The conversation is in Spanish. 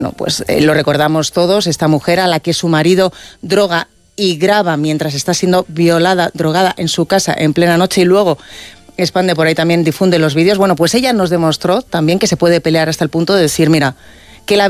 No, pues lo recordamos todos, esta mujer a la que su marido droga y graba mientras está siendo violada, drogada en su casa en plena noche y luego expande por ahí también, difunde los vídeos. Bueno, pues ella nos demostró también que se puede pelear hasta el punto de decir, mira,